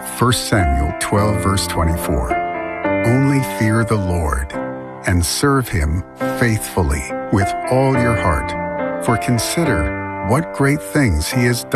1 Samuel 12, verse 24. Only fear the Lord and serve him faithfully with all your heart. For consider what great things he has